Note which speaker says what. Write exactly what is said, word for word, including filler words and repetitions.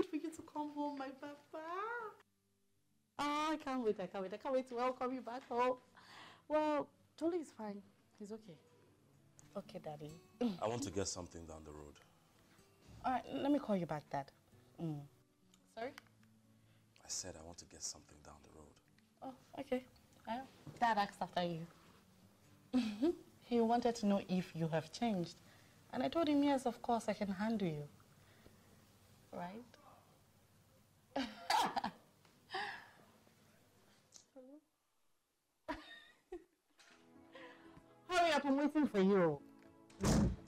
Speaker 1: wait for you to come home, my papa. Oh, I can't wait, I can't wait. I can't wait to welcome you back home. Well, Tolu is fine. He's okay. Okay, Daddy.
Speaker 2: I want to get something down the road.
Speaker 1: All right, let me call you back, Dad. Mm. Sorry?
Speaker 2: I said I want to get something down the road.
Speaker 1: Oh, okay. Well, Dad asked after you. He wanted to know if you have changed. And I told him, yes, of course, I can handle you. Right? Hurry up, I'm waiting for you.